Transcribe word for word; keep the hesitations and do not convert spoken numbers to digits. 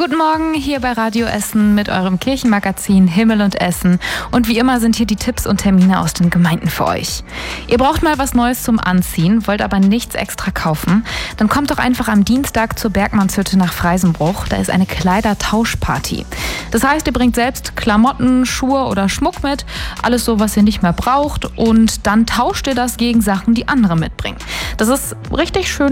Guten Morgen hier bei Radio Essen mit eurem Kirchenmagazin Himmel und Essen. Und wie immer sind hier die Tipps und Termine aus den Gemeinden für euch. Ihr braucht mal was Neues zum Anziehen, wollt aber nichts extra kaufen? Dann kommt doch einfach am Dienstag zur Bergmannshütte nach Freisenbruch. Da ist eine Kleidertauschparty. Das heißt, ihr bringt selbst Klamotten, Schuhe oder Schmuck mit, alles so, was ihr nicht mehr braucht. Und dann tauscht ihr das gegen Sachen, die andere mitbringen. Das ist richtig schön